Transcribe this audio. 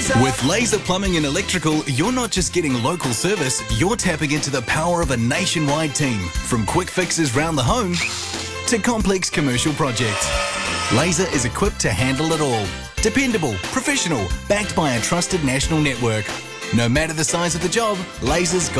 With Laser Plumbing and Electrical, you're not just getting local service, you're tapping into the power of a nationwide team. From quick fixes round the home to complex commercial projects. Laser is equipped to handle it all. Dependable, professional, backed by a trusted national network. No matter the size of the job, Laser's got